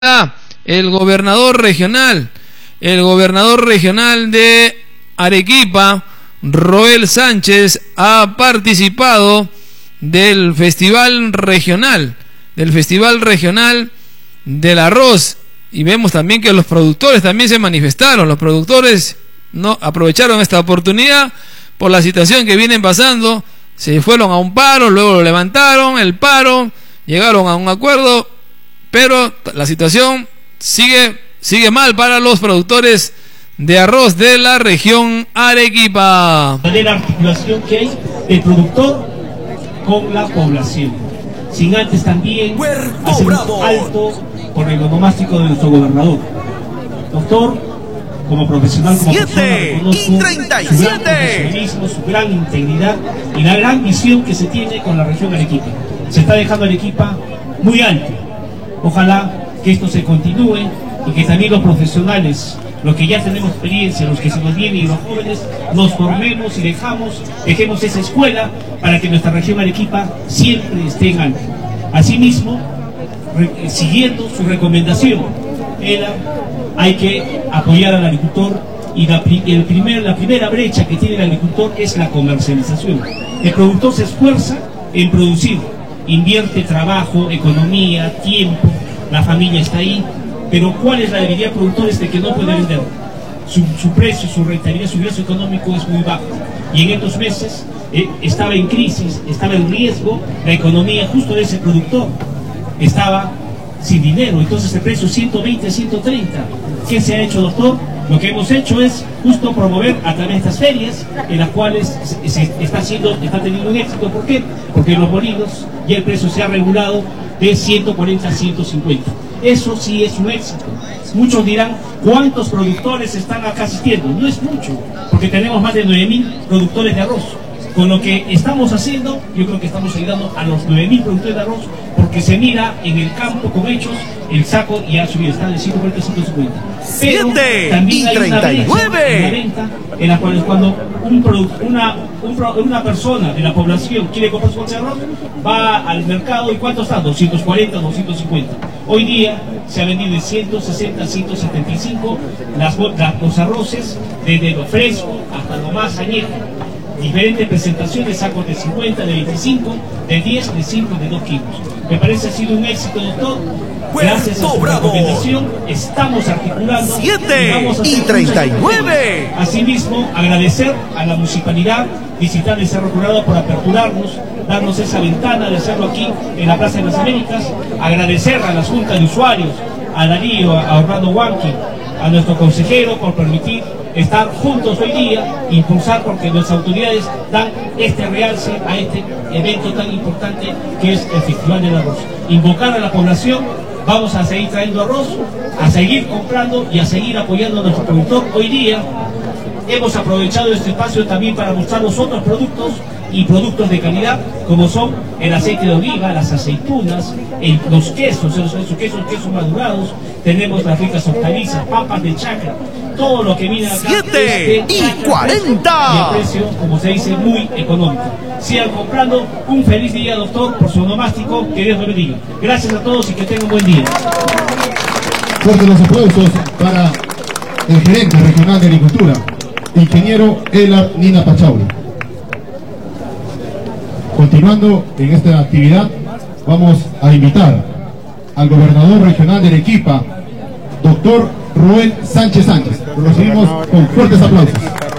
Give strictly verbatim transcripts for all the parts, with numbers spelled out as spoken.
el gobernador regional, el gobernador regional de Arequipa, Roel Sánchez, ha participado del festival regional, del festival regional del arroz, y vemos también que los productores también se manifestaron. Los productores no aprovecharon esta oportunidad por la situación que vienen pasando, se fueron a un paro, luego lo levantaron, el paro, llegaron a un acuerdo, pero la situación sigue, sigue mal para los productores de arroz de la región Arequipa. De la articulación que hay del productor con la población, sin antes también hacer un alto por el onomástico de nuestro gobernador. Doctor, como profesional, como persona, reconozco su gran profesionalismo, su gran integridad y la gran visión que se tiene con la región Arequipa. Se está dejando Arequipa muy alto. Ojalá que esto se continúe y que también los profesionales, los que ya tenemos experiencia, los que se nos vienen y los jóvenes, nos formemos y dejamos, dejemos esa escuela para que nuestra región Arequipa siempre esté en alto. Asimismo, re, siguiendo su recomendación, era, hay que apoyar al agricultor y la, el primer, la primera brecha que tiene el agricultor es la comercialización. El productor se esfuerza en producir, invierte trabajo, economía, tiempo, la familia está ahí, pero ¿cuál es la debilidad del productor? Es de que no puede vender. Su, su precio, su rentabilidad, su ingreso económico es muy bajo. Y en estos meses eh, estaba en crisis, estaba en riesgo la economía justo de ese productor. Estaba sin dinero, entonces el precio ciento veinte, ciento treinta. ¿Qué se ha hecho, doctor? Lo que hemos hecho es justo promover a través de estas ferias, en las cuales se, se está, haciendo, está teniendo un éxito. ¿Por qué? Porque en los molinos ya el precio se ha regulado de ciento cuarenta a ciento cincuenta. Eso sí es un éxito. Muchos dirán, ¿cuántos productores están acá asistiendo? No es mucho, porque tenemos más de nueve mil productores de arroz. Con lo que estamos haciendo, yo creo que estamos ayudando a los nueve mil productores de arroz, porque se mira en el campo con hechos, el saco y ha subido, está de ciento cuarenta a ciento cincuenta. Pero también hay una brecha en la venta, en la cual cuando un una, un, una persona de la población quiere comprar su bolsa de arroz, va al mercado y ¿cuánto está? doscientos cuarenta, doscientos cincuenta. Hoy día se ha vendido de ciento sesenta, ciento setenta y cinco las, las, los arroces, desde lo fresco hasta lo más añejo. Diferentes presentaciones, sacos de cincuenta, de veinticinco, de diez, de cinco, de dos kilos. Me parece ha sido un éxito, doctor. Gracias a su recomendación estamos articulando siete y treinta y nueve. Asimismo, agradecer a la municipalidad visitar el Cerro Colorado por aperturarnos, darnos esa ventana de hacerlo aquí en la Plaza de las Américas. Agradecer a la Junta de Usuarios, a Darío, a Orlando Huanqui, a nuestro consejero por permitir estar juntos hoy día, impulsar, porque nuestras autoridades dan este realce a este evento tan importante que es el Festival del Arroz. Invocar a la población, vamos a seguir trayendo arroz, a seguir comprando y a seguir apoyando a nuestro productor. Hoy día hemos aprovechado este espacio también para mostrar los otros productos y productos de calidad, como son el aceite de oliva, las aceitunas, el, los quesos, esos, esos quesos, quesos madurados, tenemos las ricas hortalizas, papas de chacra, todo lo que viene acá siete y cuarenta. Y el precio, como se dice, muy económico. Sigan comprando. Un feliz día, doctor, por su onomástico. Que Dios lo bendiga. Gracias a todos y que tengan un buen día. Fuertes los aplausos para el gerente regional de Agricultura, ingeniero Elar Nina Pachauri. Continuando en esta actividad, vamos a invitar al gobernador regional de Arequipa, doctor Roel Sánchez Sánchez. Lo recibimos con fuertes aplausos.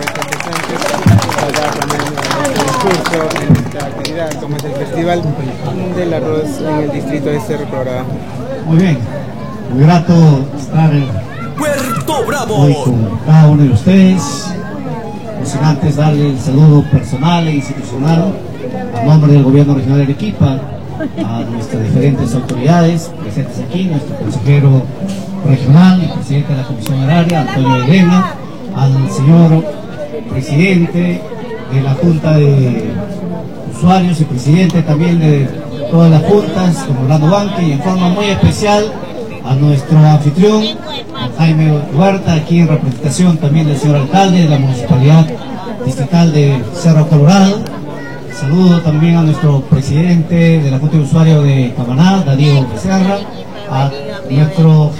La actividad, como es el Festival del Arroz en el distrito de Cerro Colorado. Muy bien, muy grato estar Puerto Bravo hoy con cada uno de ustedes. No sin antes darle el saludo personal e institucional a nombre del gobierno regional de Arequipa, a nuestras diferentes autoridades presentes aquí, nuestro consejero regional y presidente de la Comisión Agraria, Antonio Elena, al señor presidente de la Junta de Usuarios y presidente también de todas las juntas, como Orlando Huanqui, y en forma muy especial a nuestro anfitrión, a Jaime Huerta, aquí en representación también del señor alcalde de la Municipalidad Distrital de Cerro Colorado. Saludo también a nuestro presidente de la Junta de Usuarios de Camaná, Darío Becerra, a nuestro